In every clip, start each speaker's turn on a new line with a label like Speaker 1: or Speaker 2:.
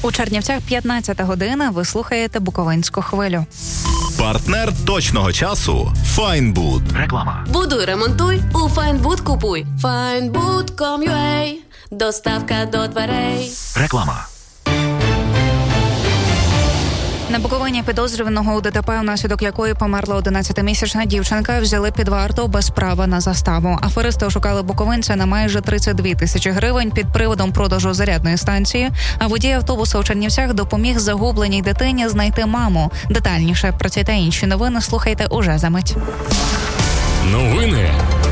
Speaker 1: У Чернівцях 15 година. Ви слухаєте Буковинську хвилю.
Speaker 2: Партнер точного часу – Файнбуд.
Speaker 3: Реклама.
Speaker 4: Будуй, ремонтуй, у Файнбуд купуй. Findbood.com.ua. Доставка до дверей.
Speaker 3: Реклама.
Speaker 1: На Буковині підозрюваного у ДТП, внаслідок якої померла 11-місячна дівчинка, взяли під варту без права на заставу. Аферисти ошукали буковинця на майже 32 тисячі гривень під приводом продажу зарядної станції, а водій автобуса у Чернівцях допоміг загубленій дитині знайти маму. Детальніше про ці та інші новини слухайте уже за мить.
Speaker 5: Новини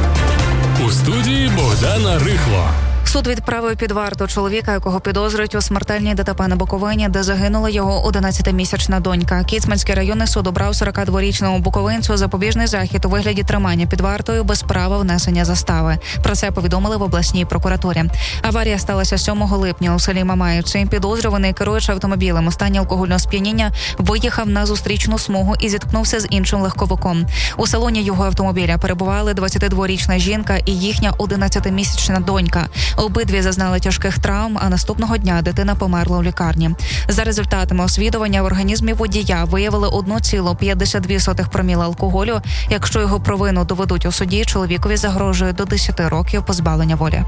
Speaker 5: у студії Богдана Рихло.
Speaker 1: Суд відправив під варту чоловіка, якого підозрюють у смертельній ДТП на Буковині, де загинула його 11-місячна донька. Кіцманський районний суд обрав 42-річному буковинцю запобіжний захід у вигляді тримання під вартою без права внесення застави. Про це повідомили в обласній прокуратурі. Аварія сталася 7 липня у селі Мамаївці. Підозрюваний, керуючи автомобілем у стані алкогольного сп'яніння, виїхав на зустрічну смугу і зіткнувся з іншим легковиком. У салоні його автомобіля перебували 22-річна жінка і їхня 11-місячна донька. Обидві зазнали тяжких травм, а наступного дня дитина померла у лікарні. За результатами освідування в організмі водія виявили 1,52 проміла алкоголю. Якщо його провину доведуть у суді, чоловікові загрожує до 10 років позбавлення волі.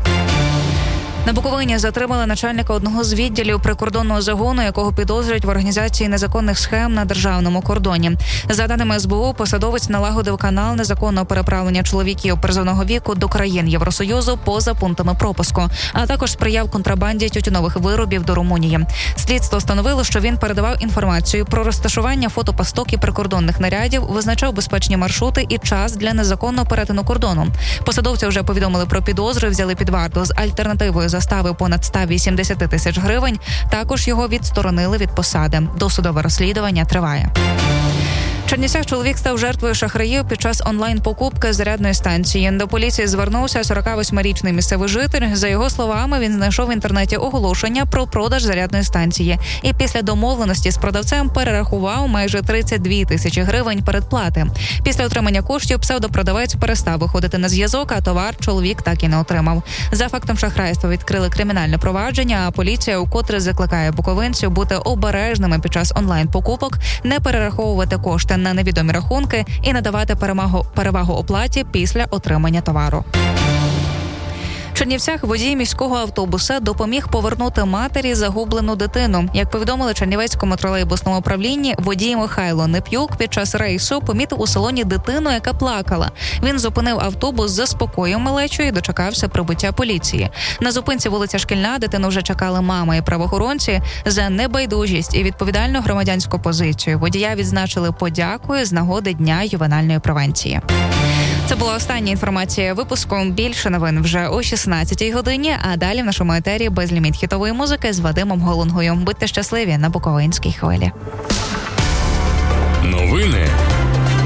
Speaker 1: На Буковині затримали начальника одного з відділів прикордонного загону, якого підозрюють в організації незаконних схем на державному кордоні. За даними СБУ, посадовець налагодив канал незаконного переправлення чоловіків призовного віку до країн Євросоюзу поза пунктами пропуску, а також сприяв контрабанді тютюнових виробів до Румунії. Слідство встановило, що він передавав інформацію про розташування фотопасток і прикордонних нарядів, визначав безпечні маршрути і час для незаконного перетину кордону. Посадовця вже повідомили про підозру і взяли під варту з альтернативою застави понад 180 тисяч гривень. Також його відсторонили від посади. Досудове розслідування триває. В Чернівцях чоловік став жертвою шахраїв під час онлайн-покупки зарядної станції. До поліції звернувся 48-річний місцевий житель. За його словами, він знайшов в інтернеті оголошення про продаж зарядної станції. І після домовленості з продавцем перерахував майже 32 тисячі гривень передплати. Після отримання коштів псевдопродавець перестав виходити на зв'язок, а товар чоловік так і не отримав. За фактом шахрайства відкрили кримінальне провадження, а поліція укотре закликає буковинців бути обережними під час онлайн-покупок, не перераховувати кошти на невідомі рахунки і надавати перевагу оплаті після отримання товару. В Чернівцях водій міського автобуса допоміг повернути матері загублену дитину. Як повідомили Чернівецькому тролейбусному управлінні, водій Михайло Неп'юк під час рейсу помітив у салоні дитину, яка плакала. Він зупинив автобус, заспокоїв малечу і дочекався прибуття поліції. На зупинці вулиця Шкільна дитину вже чекали мама і правоохоронці. За небайдужість і відповідальну громадянську позицію водія відзначили подякою з нагоди Дня ювенальної превенції. Це була остання інформація випуску. Більше новин вже о 16-й годині, а далі в нашому етері безліміт хітової музики з Вадимом Голунгою. Будьте щасливі на Буковинській хвилі.